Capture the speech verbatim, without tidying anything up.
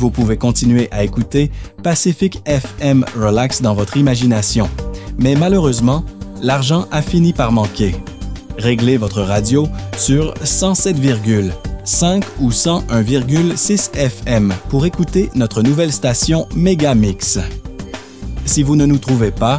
Vous pouvez continuer à écouter Pacific F M Relax dans votre imagination. Mais malheureusement, l'argent a fini par manquer. Réglez votre radio sur cent sept virgule cinq ou cent un virgule six F M pour écouter notre nouvelle station Megamix. Si vous ne nous trouvez pas,